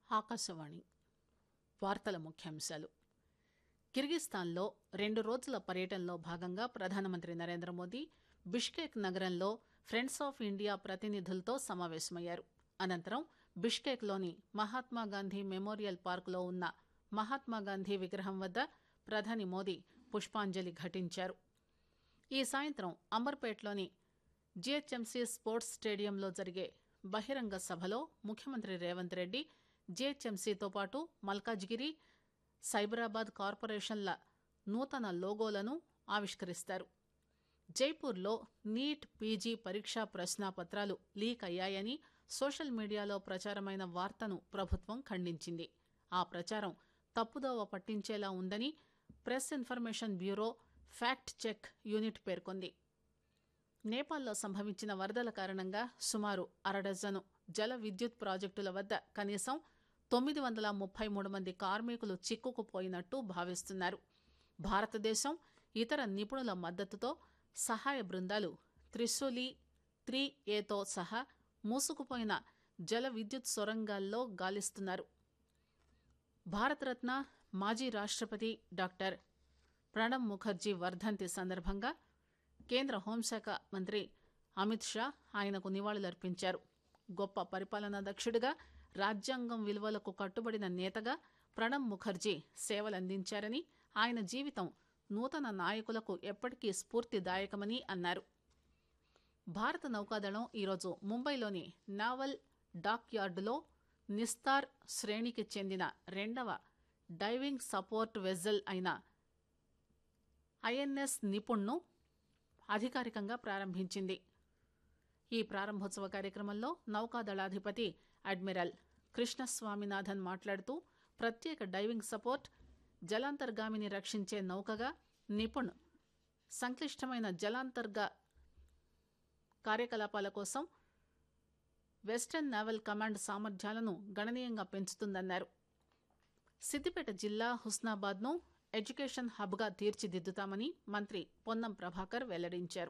ఆకాశవాణి వార్తల ముఖ్యాంశాలు. కిర్గిస్థాన్లో 2 రోజుల పర్యటనలో భాగంగా ప్రధానమంత్రి నరేంద్ర మోదీ బిష్కేక్ నగరంలో ఫ్రెండ్స్ ఆఫ్ ఇండియా ప్రతినిధులతో సమావేశమయ్యారు. అనంతరం బిష్కేక్లోని మహాత్మాగాంధీ మెమోరియల్ పార్కులో ఉన్న మహాత్మాగాంధీ విగ్రహం వద్ద ప్రధాని మోదీ పుష్పాంజలి ఘటించారు. ఈ సాయంత్రం అంబర్పేట్లోని జీహెచ్ఎంసీ స్పోర్ట్స్ స్టేడియంలో జరిగే బహిరంగ సభలో ముఖ్యమంత్రి రేవంత్ రెడ్డి జీహెచ్ఎంసీతో పాటు మల్కాజ్గిరి, సైబరాబాద్ కార్పొరేషన్ల నూతన లోగోలను ఆవిష్కరిస్తారు. జైపూర్లో నీట్ పీజీ పరీక్షా ప్రశ్నాపత్రాలు లీక్ అయ్యాయని సోషల్ మీడియాలో ప్రచారమైన వార్తను ప్రభుత్వం ఖండించింది. ఆ ప్రచారం తప్పుదోవ పట్టించేలా ఉందని press information bureau fact check unit పేర్కొంది. నేపాల్లో సంభవించిన వరదల కారణంగా సుమారు 1/2 డజను జల విద్యుత్ ప్రాజెక్టుల వద్ద కనీసం 933 మంది కార్మికులు చిక్కుకుపోయినట్టు భావిస్తున్నారు. భారతదేశం, ఇతర నిపుణుల మద్దతుతో సహాయ బృందాలు త్రిశూలి 3Aతో సహా మూసుకుపోయిన జల విద్యుత్ సొరంగాల్లో గాలిస్తున్నారు. భారతరత్న మాజీ రాష్ట్రపతి డాక్టర్ ప్రణబ్ ముఖర్జీ వర్ధంతి సందర్భంగా కేంద్ర హోంశాఖ మంత్రి అమిత్ షా ఆయనకు నివాళులర్పించారు. గొప్ప పరిపాలనా దక్షుడిగా, రాజ్యాంగం విలువలకు కట్టుబడిన నేతగా ప్రణబ్ ముఖర్జీ సేవలందించారని, ఆయన జీవితం నూతన నాయకులకు ఎప్పటికీ స్ఫూర్తిదాయకమని అన్నారు. భారత నౌకాదళం ఈరోజు ముంబైలోని నావల్ డాక్ యార్డులో నిస్తార్ శ్రేణికి చెందిన 2వ డైవింగ్ సపోర్ట్ వెజల్ అయిన ఐఎన్ఎస్ నిపుణ్ను అధికారికంగా ప్రారంభించింది. ఈ ప్రారంభోత్సవ కార్యక్రమంలో నౌకాదళాధిపతి అడ్మిరల్ కృష్ణస్వామినాథన్ మాట్లాడుతూ, ప్రత్యేక డైవింగ్ సపోర్ట్, జలాంతర్గామిని రక్షించే నౌకగా నిపుణ్ సంక్లిష్టమైన జలాంతర్గ కార్యకలాపాల కోసం వెస్టర్న్ నావల్ కమాండ్ సామర్థ్యాలను గణనీయంగా పెంచుతుందన్నారు. సిద్దిపేట జిల్లా హుస్నాబాద్ను ఎడ్యుకేషన్ హబ్గా తీర్చిదిద్దుతామని మంత్రి పొన్నం ప్రభాకర్ వెల్లడించారు.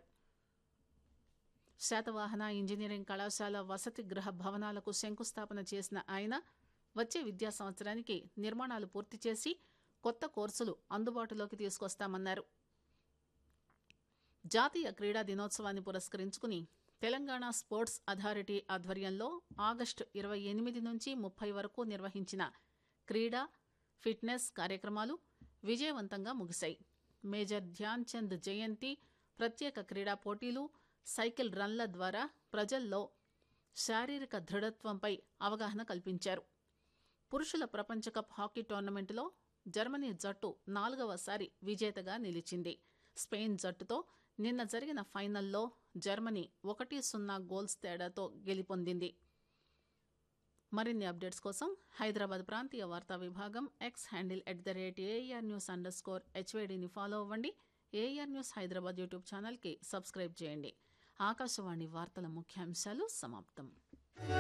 శాతవాహన ఇంజనీరింగ్ కళాశాల వసతి గృహ భవనాలకు శంకుస్థాపన చేసిన ఆయన వచ్చే విద్యా సంవత్సరానికి నిర్మాణాలు పూర్తి చేసి కొత్త కోర్సులు అందుబాటులోకి తీసుకొస్తామన్నారు. జాతీయ క్రీడా దినోత్సవాన్ని పురస్కరించుకుని తెలంగాణ స్పోర్ట్స్ అథారిటీ ఆధ్వర్యంలో ఆగస్టు 28 నుంచి 30 వరకు నిర్వహించిన క్రీడా, ఫిట్నెస్ కార్యక్రమాలు విజయవంతంగా ముగిశాయి. మేజర్ ధ్యాన్ చంద్ జయంతి, ప్రత్యేక క్రీడా పోటీలు, సైకిల్ రన్ల ద్వారా ప్రజల్లో శారీరక దృఢత్వంపై అవగాహన కల్పించారు. పురుషుల ప్రపంచ కప్ హాకీ టోర్నమెంటులో జర్మనీ జట్టు 4వసారి విజేతగా నిలిచింది. స్పెయిన్ జట్టుతో నిన్న జరిగిన ఫైనల్లో జర్మనీ 1-0 గోల్స్ తేడాతో గెలుపొందింది. మరిన్ని అప్డేట్స్ కోసం హైదరాబాద్ ప్రాంతీయ వార్తా విభాగం ఎక్స్ హ్యాండిల్ @ARNews_HYDని ఫాలో అవ్వండి. AR న్యూస్ హైదరాబాద్ యూట్యూబ్ ఛానల్కి సబ్స్క్రైబ్ చేయండి. ఆకాశవాణి వార్తల ముఖ్యాంశాలు సమాప్తం.